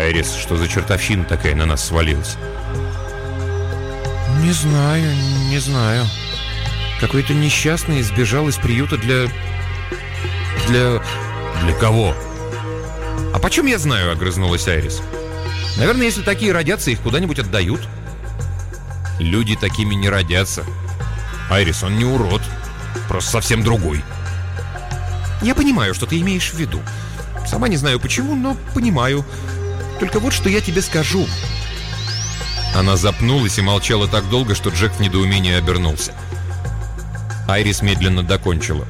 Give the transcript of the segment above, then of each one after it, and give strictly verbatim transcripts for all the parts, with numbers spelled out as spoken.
Айрис, что за чертовщина такая на нас свалилась? Не знаю, не знаю. Какой-то несчастный сбежал из приюта для... Для... Для кого? А почем я знаю, огрызнулась Айрис. Наверное, если такие родятся, их куда-нибудь отдают. Люди такими не родятся. Айрис, он не урод. Просто совсем другой. Я понимаю, что ты имеешь в виду. Сама не знаю почему, но понимаю. Только вот что я тебе скажу. Она запнулась и молчала так долго, что Джек в недоумении обернулся. Айрис медленно докончила.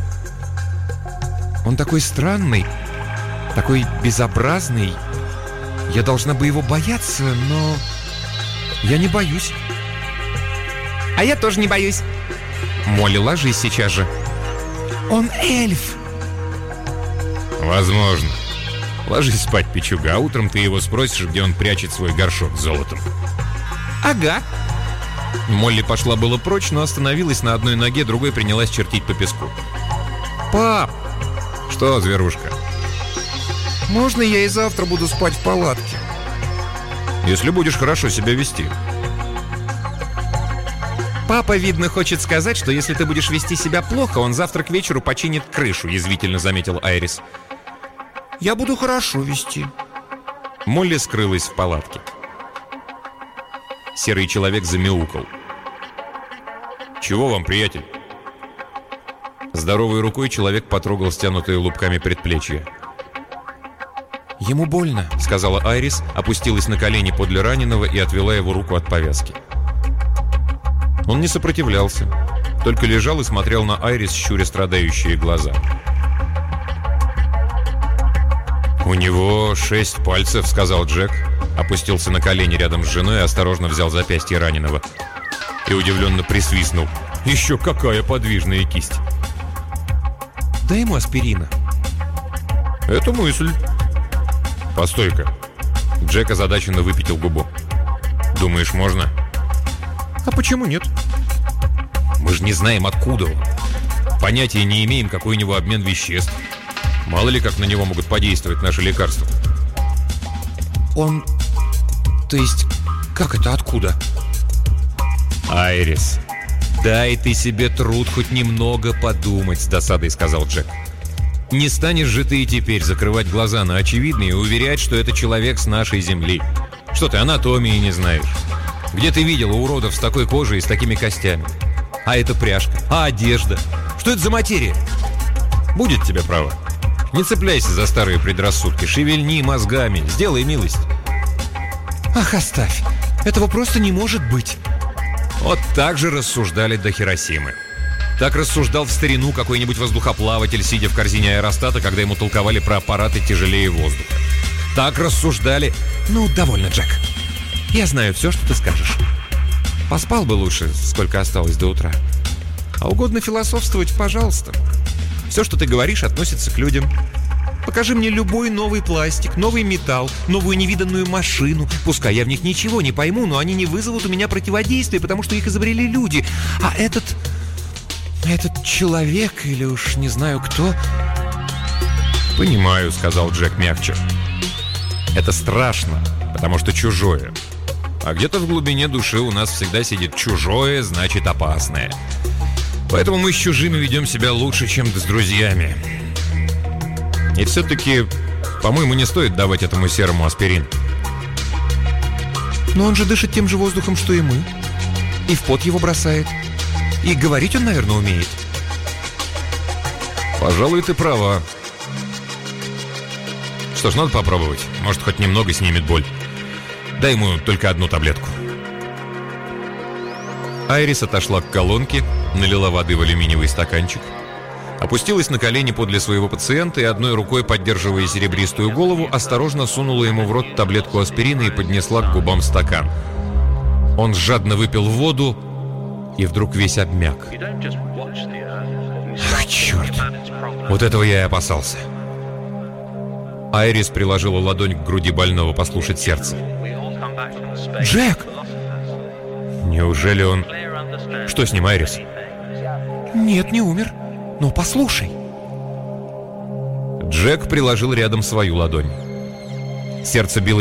Он такой странный, такой безобразный. Я должна бы его бояться, но я не боюсь. А я тоже не боюсь. Молли, ложись сейчас же. Он эльф. Возможно. Ложись спать, печуга, а утром ты его спросишь, где он прячет свой горшок с золотом. Ага. Молли пошла было прочь, но остановилась на одной ноге, другой принялась чертить по песку. Пап! Что, зверушка? Можно я и завтра буду спать в палатке? Если будешь хорошо себя вести. Папа, видно, хочет сказать, что если ты будешь вести себя плохо, он завтра к вечеру починит крышу, язвительно заметил Айрис. Я буду хорошо вести. Молли скрылась в палатке. Серый человек замяукал. «Чего вам, приятель?» Здоровой рукой человек потрогал стянутые лупками предплечья. «Ему больно», — сказала Айрис, опустилась на колени подле раненого и отвела его руку от повязки. Он не сопротивлялся, только лежал и смотрел на Айрис, щуря страдающие глаза. «У него шесть пальцев», — сказал Джек, опустился на колени рядом с женой и осторожно взял запястье раненого. И удивленно присвистнул. «Еще какая подвижная кисть!» «Дай ему аспирина». «Это мысль». «Постой-ка». Джек озадаченно выпятил губу. «Думаешь, можно?» «А почему нет?» «Мы же не знаем, откуда он. Понятия не имеем, какой у него обмен веществ. Мало ли, как на него могут подействовать наши лекарства». «Он... То есть, как это, откуда?» «Айрис, дай ты себе труд хоть немного подумать», — с досадой сказал Джек. «Не станешь же ты и теперь закрывать глаза на очевидное и уверять, что это человек с нашей земли. Что ты анатомии не знаешь? Где ты видела уродов с такой кожей и с такими костями? А это пряжка, а одежда? Что это за материя? Будет тебе право. Не цепляйся за старые предрассудки, шевельни мозгами, сделай милость». «Ах, оставь! Этого просто не может быть!» Вот так же рассуждали до Хиросимы. Так рассуждал в старину какой-нибудь воздухоплаватель, сидя в корзине аэростата, когда ему толковали про аппараты тяжелее воздуха. Так рассуждали... «Ну, довольно, Джек. Я знаю все, что ты скажешь. Поспал бы лучше, сколько осталось до утра. А угодно философствовать, пожалуйста. Все, что ты говоришь, относится к людям. Покажи мне любой новый пластик, новый металл, новую невиданную машину. Пускай я в них ничего не пойму, но они не вызовут у меня противодействия, потому что их изобрели люди. А этот... этот человек, или уж не знаю кто...» «Понимаю», — сказал Джек мягче. «Это страшно, потому что чужое. А где-то в глубине души у нас всегда сидит чужое, значит опасное. Поэтому мы с чужими ведем себя лучше, чем с друзьями. И все-таки, по-моему, не стоит давать этому серому аспирин». «Но он же дышит тем же воздухом, что и мы. И в пот его бросает. И говорить он, наверное, умеет». «Пожалуй, ты права. Что ж, надо попробовать. Может, хоть немного снимет боль. Дай ему только одну таблетку». Айрис отошла к колонке, налила воды в алюминиевый стаканчик, опустилась на колени подле своего пациента и одной рукой, поддерживая серебристую голову, осторожно сунула ему в рот таблетку аспирина и поднесла к губам стакан. Он жадно выпил воду и вдруг весь обмяк. «Ах, черт! Вот этого я и опасался». Айрис приложила ладонь к груди больного послушать сердце. «Джек!» «Неужели он...» «Что с ним, Айрис?» «Нет, не умер. Но послушай». Джек приложил рядом свою ладонь. Сердце билось